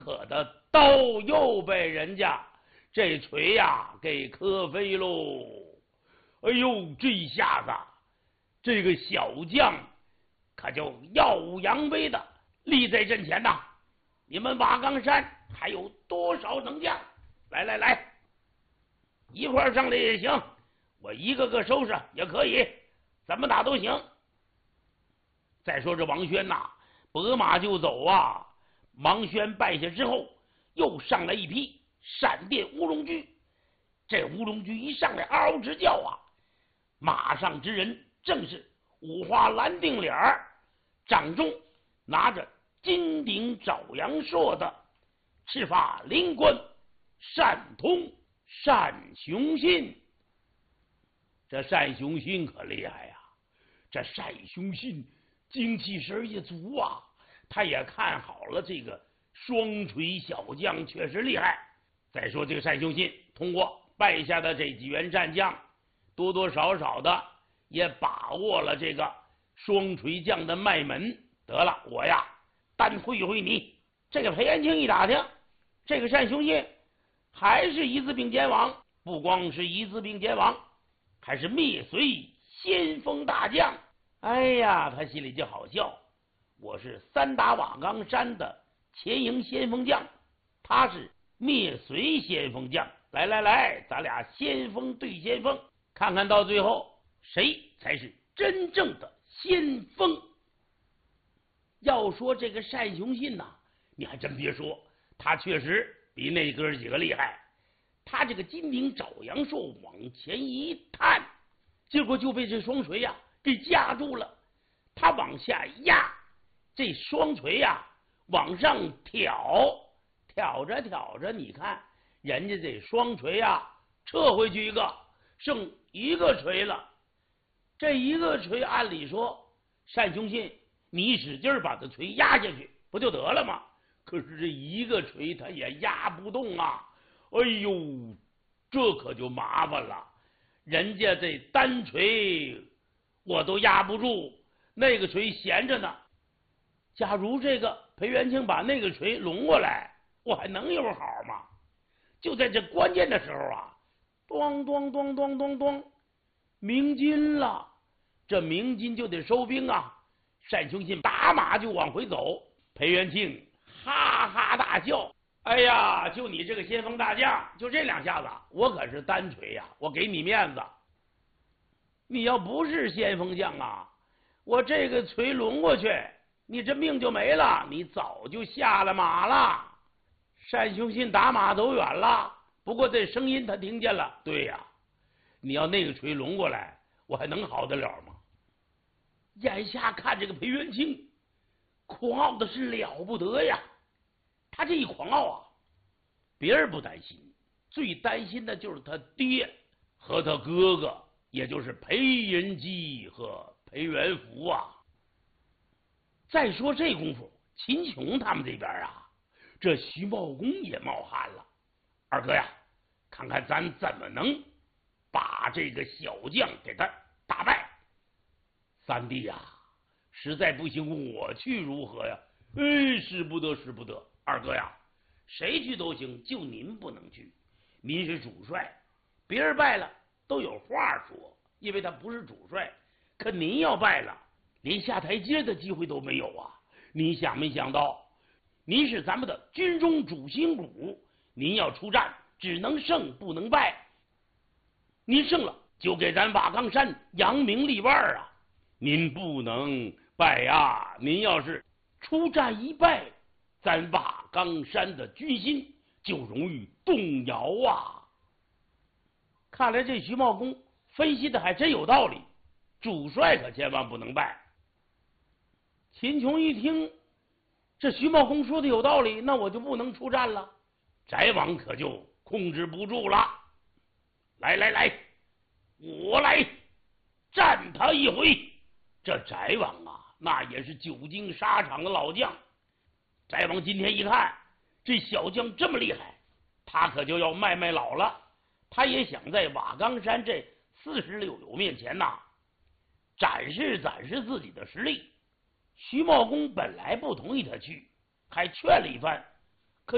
可的刀又被人家这锤呀给磕飞喽！哎呦，这一下子，这个小将可就耀武扬威的立在阵前呐！你们瓦岗山还有多少能将？来来来，一块上来也行，我一个个收拾也可以，怎么打都行。再说这王轩呐，拨马就走啊！王轩败下之后，又上来一批闪电乌龙驹。这乌龙驹一上来嗷嗷直叫啊！马上之人正是五花蓝靛脸儿，掌中拿着金顶爪阳硕的赤发灵官单通单雄信。这单雄信可厉害呀！这单雄信精气神也足啊！他也看好了这个双锤小将确实厉害。再说这个单雄信通过败下的这几员战将，多多少少的也把握了这个双锤将的脉门。得了，我呀单会会你。这个裴元清一打听，这个单雄信还是一字并肩王，不光是一字并肩王，还是灭隋先锋大将。哎呀，他心里就好笑，我是三打瓦岗山的前营先锋将，他是灭隋先锋将。来来来，咱俩先锋对先锋，看看到最后谁才是真正的先锋。要说这个单雄信呐，你还真别说，他确实比那哥几个厉害。他这个金顶爪阳硕往前一探，结果就被这双锤呀给夹住了。他往下压，这双锤呀往上挑，挑着挑着，你看人家这双锤呀撤回去一个，剩一个锤了。这一个锤按理说单雄信你使劲把这锤压下去不就得了吗？可是这一个锤他也压不动啊！哎呦，这可就麻烦了。人家这单锤我都压不住，那个锤闲着呢。假如这个裴元清把那个锤拢过来，我还能有好吗？就在这关键的时候啊，咚咚咚咚咚咚，鸣金了。这鸣金就得收兵啊！单雄信打马就往回走，裴元庆哈哈大笑：“哎呀，就你这个先锋大将，就这两下子，我可是单锤呀，我给你面子。你要不是先锋将啊，我这个锤抡过去，你这命就没了，你早就下了马了。”单雄信打马走远了，不过这声音他听见了。对呀，你要那个锤抡过来，我还能好得了吗？眼下看这个裴元清狂傲的是了不得呀！他这一狂傲啊，别人不担心，最担心的就是他爹和他哥哥，也就是裴仁基和裴元福啊。再说这功夫，秦琼他们这边啊，这徐茂公也冒汗了。二哥呀，看看咱怎么能把这个小将给他打败。三弟呀，实在不行我去如何呀？使不得，使不得。二哥呀，谁去都行，就您不能去。您是主帅，别人败了都有话说，因为他不是主帅。可您要败了，连下台阶的机会都没有啊！您想没想到，您是咱们的军中主心骨，您要出战只能胜不能败。您胜了就给咱瓦岗山扬名立万啊！您不能败啊！您要是出战一败，咱瓦岗山的军心就容易动摇啊！看来这徐茂公分析的还真有道理，主帅可千万不能败。秦琼一听这徐茂公说的有道理，那我就不能出战了。翟王可就控制不住了，来来来，我来战他一回。这翟王啊，那也是久经沙场的老将。翟王今天一看这小将这么厉害，他可就要卖卖老了。他也想在瓦岗山这46友面前呐，展示展示自己的实力。徐茂公本来不同意他去，还劝了一番，